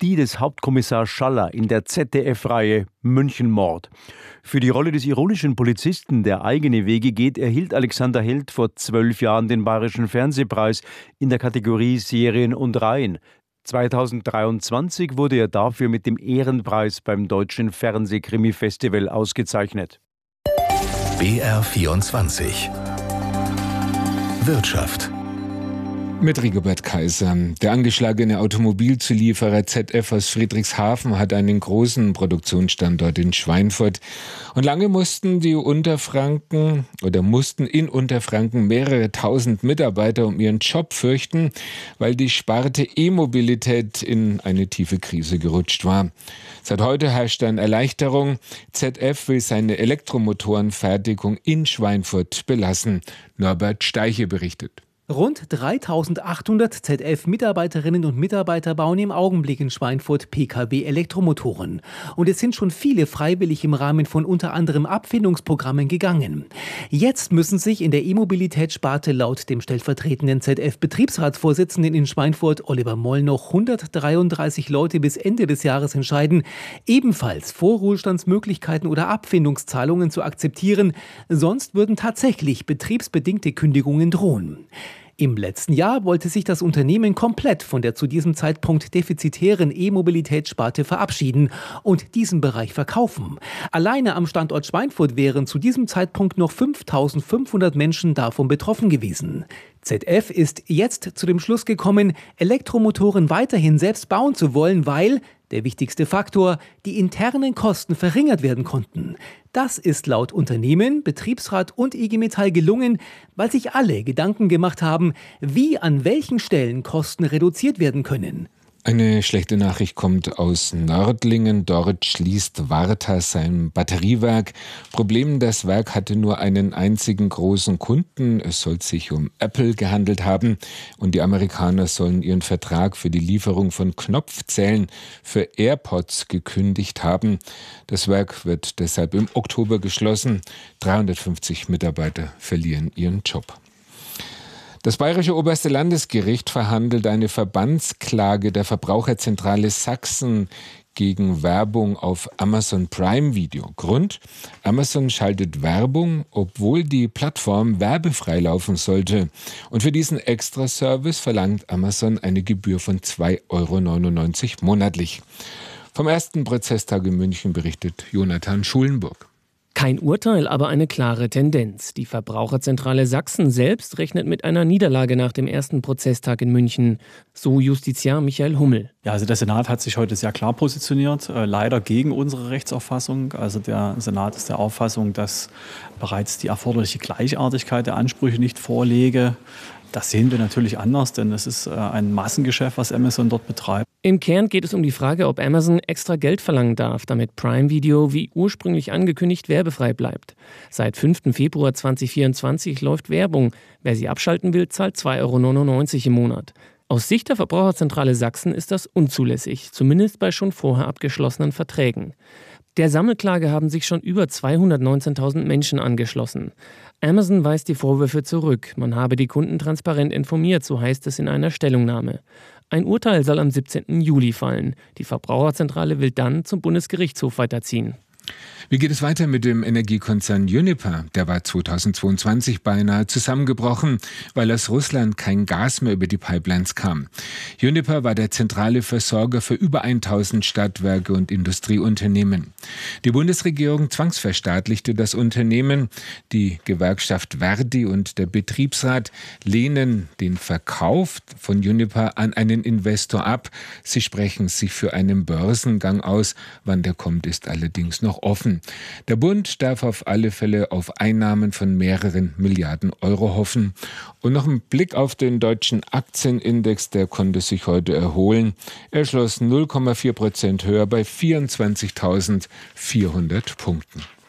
die des Hauptkommissars Schaller in der ZDF-Reihe Münchenmord. Für die Rolle des ironischen Polizisten, der eigene Wege geht, erhielt Alexander Held vor 12 Jahren den Bayerischen Fernsehpreis in der Kategorie Serien und Reihen. 2023 wurde er dafür mit dem Ehrenpreis beim Deutschen Fernsehkrimi-Festival ausgezeichnet. BR24 Wirtschaft. Mit Rigobert Kaiser. Der angeschlagene Automobilzulieferer ZF aus Friedrichshafen hat einen großen Produktionsstandort in Schweinfurt. Und lange mussten in Unterfranken mehrere tausend Mitarbeiter um ihren Job fürchten, weil die Sparte E-Mobilität in eine tiefe Krise gerutscht war. Seit heute herrscht dann Erleichterung. ZF will seine Elektromotorenfertigung in Schweinfurt belassen. Norbert Steiche berichtet. Rund 3.800 ZF-Mitarbeiterinnen und Mitarbeiter bauen im Augenblick in Schweinfurt Pkw-Elektromotoren. Und es sind schon viele freiwillig im Rahmen von unter anderem Abfindungsprogrammen gegangen. Jetzt müssen sich in der E-Mobilitätssparte laut dem stellvertretenden ZF-Betriebsratsvorsitzenden in Schweinfurt, Oliver Moll, noch 133 Leute bis Ende des Jahres entscheiden, ebenfalls Vorruhestandsmöglichkeiten oder Abfindungszahlungen zu akzeptieren. Sonst würden tatsächlich betriebsbedingte Kündigungen drohen. Im letzten Jahr wollte sich das Unternehmen komplett von der zu diesem Zeitpunkt defizitären E-Mobilitätssparte verabschieden und diesen Bereich verkaufen. Alleine am Standort Schweinfurt wären zu diesem Zeitpunkt noch 5.500 Menschen davon betroffen gewesen. ZF ist jetzt zu dem Schluss gekommen, Elektromotoren weiterhin selbst bauen zu wollen, weil, der wichtigste Faktor, die internen Kosten verringert werden konnten. Das ist laut Unternehmen, Betriebsrat und IG Metall gelungen, weil sich alle Gedanken gemacht haben, wie an welchen Stellen Kosten reduziert werden können. Eine schlechte Nachricht kommt aus Nördlingen. Dort schließt Varta sein Batteriewerk. Problem, das Werk hatte nur einen einzigen großen Kunden. Es soll sich um Apple gehandelt haben. Und die Amerikaner sollen ihren Vertrag für die Lieferung von Knopfzellen für AirPods gekündigt haben. Das Werk wird deshalb im Oktober geschlossen. 350 Mitarbeiter verlieren ihren Job. Das Bayerische Oberste Landesgericht verhandelt eine Verbandsklage der Verbraucherzentrale Sachsen gegen Werbung auf Amazon Prime Video. Grund: Amazon schaltet Werbung, obwohl die Plattform werbefrei laufen sollte. Und für diesen Extraservice verlangt Amazon eine Gebühr von 2,99 € monatlich. Vom ersten Prozesstag in München berichtet Jonathan Schulenburg. Kein Urteil, aber eine klare Tendenz. Die Verbraucherzentrale Sachsen selbst rechnet mit einer Niederlage nach dem ersten Prozesstag in München. So Justiziar Michael Hummel. Ja, also der Senat hat sich heute sehr klar positioniert, leider gegen unsere Rechtsauffassung. Also der Senat ist der Auffassung, dass bereits die erforderliche Gleichartigkeit der Ansprüche nicht vorläge. Das sehen wir natürlich anders, denn es ist ein Massengeschäft, was Amazon dort betreibt. Im Kern geht es um die Frage, ob Amazon extra Geld verlangen darf, damit Prime Video wie ursprünglich angekündigt werbefrei bleibt. Seit 5. Februar 2024 läuft Werbung. Wer sie abschalten will, zahlt 2,99 € im Monat. Aus Sicht der Verbraucherzentrale Sachsen ist das unzulässig, zumindest bei schon vorher abgeschlossenen Verträgen. Der Sammelklage haben sich schon über 219.000 Menschen angeschlossen. Amazon weist die Vorwürfe zurück. Man habe die Kunden transparent informiert, so heißt es in einer Stellungnahme. Ein Urteil soll am 17. Juli fallen. Die Verbraucherzentrale will dann zum Bundesgerichtshof weiterziehen. Wie geht es weiter mit dem Energiekonzern Uniper? Der war 2022 beinahe zusammengebrochen, weil aus Russland kein Gas mehr über die Pipelines kam. Uniper war der zentrale Versorger für über 1000 Stadtwerke und Industrieunternehmen. Die Bundesregierung zwangsverstaatlichte das Unternehmen. Die Gewerkschaft Verdi und der Betriebsrat lehnen den Verkauf von Uniper an einen Investor ab. Sie sprechen sich für einen Börsengang aus. Wann der kommt, ist allerdings noch offen. Der Bund darf auf alle Fälle auf Einnahmen von mehreren Milliarden Euro hoffen. Und noch ein Blick auf den deutschen Aktienindex, der konnte sich heute erholen. Er schloss 0,4% höher bei 24.400 Punkten.